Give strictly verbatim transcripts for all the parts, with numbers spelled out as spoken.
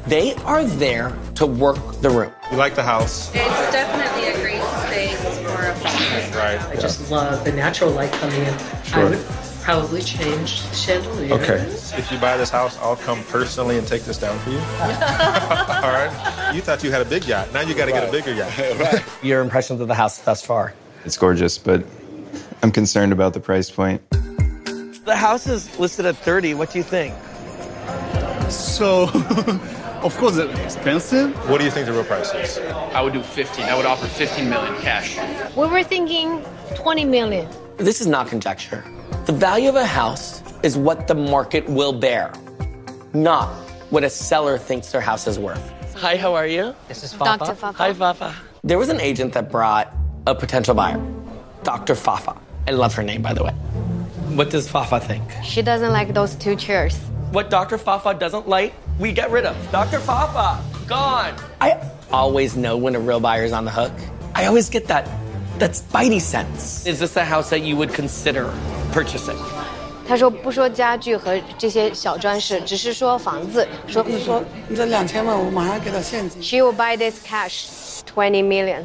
They are there to work the room. You like the house? It's definitely a great space for a family. Right. I just love the natural light coming in. Sure. I would probably change the chandelier. Okay. If you buy this house, I'll come personally and take this down for you. All right. You thought you had a big yacht. Now you got to Right. get a bigger yacht. Right. Your impressions of the house thus far? It's gorgeous, but I'm concerned about the price point. The house is listed at thirty. What do you think? So, of course, it's expensive. What do you think the real price is? I would do fifteen. I would offer fifteen million cash. We were thinking twenty million. This is not conjecture. The value of a house is what the market will bear, not what a seller thinks their house is worth. Hi, how are you? This is Fafa. Doctor Fafa. Hi, Fafa. There was an agent that brought a potential buyer, Doctor Fafa. I love her name, by the way. What does Fafa think? She doesn't like those two chairs. What Doctor Fafa doesn't like, we get rid of. Doctor Fafa, gone. I always know when a real buyer's on the hook. I always get that, that spidey sense. Is this a house that you would consider purchasing? 他说不说家具和这些小装饰，只是说房子。说说你这两千万，我马上给他现金。 She will buy this cash, twenty million.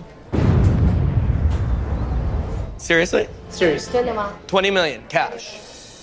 Seriously? Seriously. 真的吗 twenty million cash.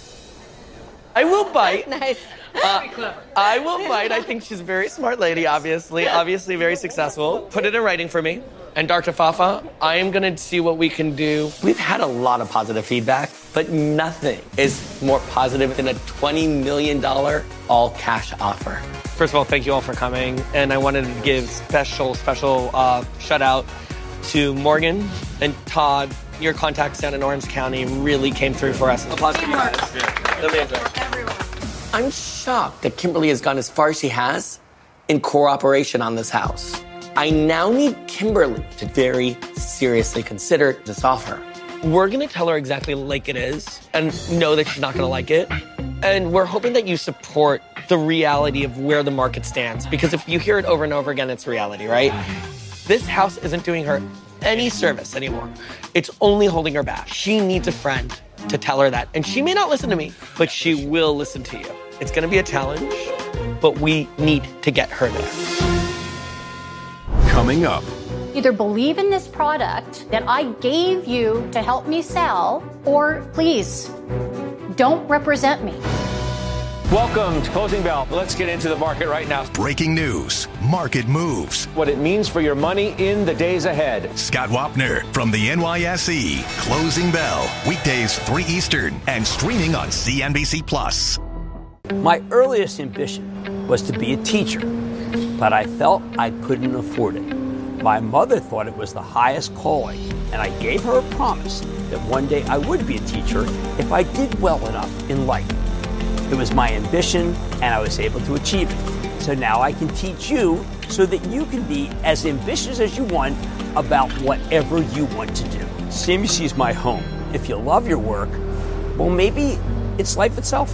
I will bite. Nice. Uh, I will bite. I think she's a very smart lady, obviously. Obviously very successful. Put it in writing for me. And Doctor Fafa, I am going to see what we can do. We've had a lot of positive feedback, but nothing is more positive than a twenty million dollars all-cash offer. First of all, thank you all for coming. And I wanted to give special, special uh, shout-out to Morgan and Todd. Your contacts down in Orange County really came through for us. Applause for you guys. Amazing. Everyone. I'm shocked that Kimberly has gone as far as she has in cooperation on this house. I now need Kimberly to very seriously consider this offer. We're going to tell her exactly like it is and know that she's not going to like it. And we're hoping that you support the reality of where the market stands. Because if you hear it over and over again, it's reality, right? This house isn't doing her any service anymore. It's only holding her back. She needs a friend to tell her that. And she may not listen to me, but she will listen to you. It's going to be a challenge, but we need to get her there. Coming up. Either believe in this product that I gave you to help me sell, or please, don't represent me. Welcome to Closing Bell. Let's get into the market right now. Breaking news, market moves. What it means for your money in the days ahead. Scott Wapner from the N Y S E. Closing Bell, weekdays three Eastern and streaming on C N B C Plus. My earliest ambition was to be a teacher, but I felt I couldn't afford it. My mother thought it was the highest calling, and I gave her a promise that one day I would be a teacher if I did well enough in life. It was my ambition, and I was able to achieve it. So now I can teach you so that you can be as ambitious as you want about whatever you want to do. C N B C is my home. If you love your work, well, maybe it's life itself.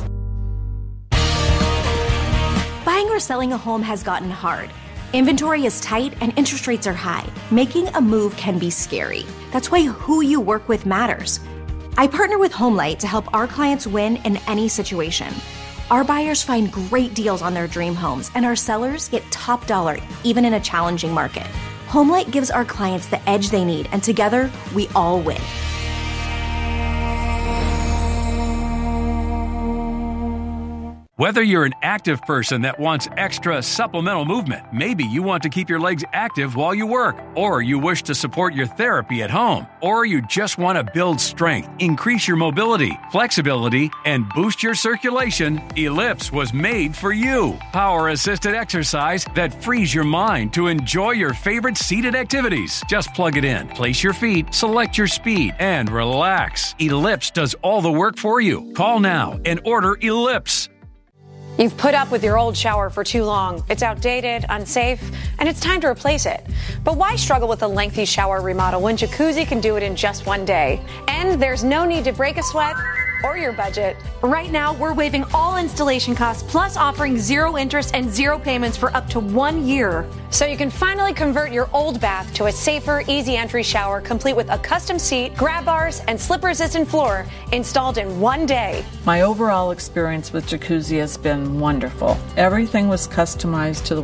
Buying or selling a home has gotten hard. Inventory is tight and interest rates are high. Making a move can be scary. That's why who you work with matters. I partner with HomeLight to help our clients win in any situation. Our buyers find great deals on their dream homes, and our sellers get top dollar, even in a challenging market. HomeLight gives our clients the edge they need, and together, we all win. Whether you're an active person that wants extra supplemental movement, maybe you want to keep your legs active while you work, or you wish to support your therapy at home, or you just want to build strength, increase your mobility, flexibility, and boost your circulation, Ellipse was made for you. Power-assisted exercise that frees your mind to enjoy your favorite seated activities. Just plug it in, place your feet, select your speed, and relax. Ellipse does all the work for you. Call now and order Ellipse. You've put up with your old shower for too long. It's outdated, unsafe, and it's time to replace it. But why struggle with a lengthy shower remodel when Jacuzzi can do it in just one day? And there's no need to break a sweat or your budget. Right now, we're waiving all installation costs, plus offering zero interest and zero payments for up to one year. So you can finally convert your old bath to a safer, easy entry shower, complete with a custom seat, grab bars, and slip-resistant floor installed in one day. My overall experience with Jacuzzi has been wonderful. Everything was customized to the